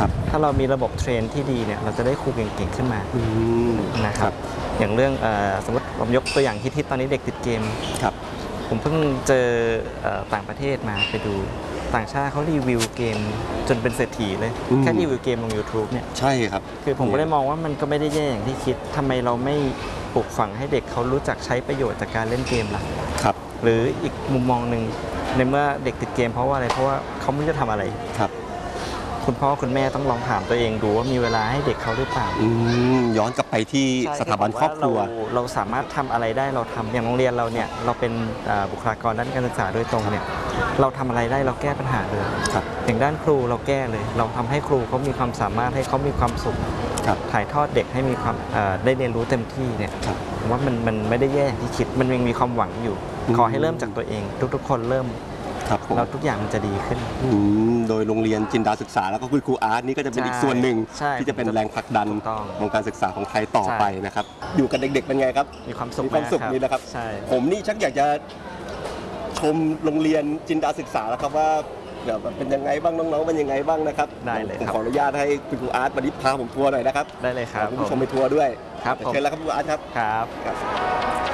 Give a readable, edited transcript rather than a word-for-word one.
ถ้าเรามีระบบเทรนที่ดีเนี่ยเราจะได้ครูเก่งๆขึ้นมานะครับอย่างเรื่องสมมติผมยกตัวอย่างฮิตๆตอนนี้เด็กติดเกมผมเพิ่งเจอต่างประเทศมาไปดูต่างชาติเขารีวิวเกมจนเป็นเศรษฐีเลยแค่รีวิวเกมลง YouTube เนี่ยใช่ครับคือผมก็เลยมองว่ามันก็ไม่ได้แย่อย่างที่คิดทำไมเราไม่ปลูกฝังให้เด็กเขารู้จักใช้ประโยชน์จากการเล่นเกมล่ะหรืออีกมุมมองหนึ่งในเมื่อเด็กติดเกมเพราะว่าอะไรเพราะว่าเขาไม่รู้จะทำอะไรคุณพ่อคุณแม่ต้องลองถามตัวเองดูว่ามีเวลาให้เด็กเขาหรือเปล่าย้อนกลับไปที่สถาบันครอบครัวเราสามารถทำอะไรได้เราทำอย่างโรงเรียนเราเนี่ยเราเป็นบุคลากรด้านการศึกษาโดยตรงเนี่ยเราทำอะไรได้เราแก้ปัญหาเลยอย่างด้านครูเราแก้เลยเราทำให้ครูเขามีความสามารถให้เขามีความสุขถ่ายทอดเด็กให้มีความได้เรียนรู้เต็มที่เนี่ยผมว่ามันไม่ได้แย่ที่คิดมันยังมีความหวังอยู่ขอให้เริ่มจากตัวเองทุกๆคนเริ่มแล้วทุกอย่างมันจะดีขึ้นโดยโรงเรียนจินดาศึกษาแล้วก็คุณครูอาร์ตนี่ก็จะเป็นอีกส่วนหนึ่งที่จะเป็นแรงผลักดันวงการศึกษาของไทยต่อไปนะครับอยู่กับเด็กๆเป็นไงครับมีความสุขนี่นะครับผมนี่ชักอยากจะชมโรงเรียนจินดาศึกษาแล้วครับว่าเป็นยังไงบ้างน้องๆเป็นยังไงบ้างนะครับได้เลยผมขออนุญาตให้คุณครูอาร์ตวันนี้พาผมทัวร์หน่อยนะครับได้เลยครับคุณผู้ชมไปทัวร์ด้วยครับเชิญแล้วครับคุณครูอาร์ตครับ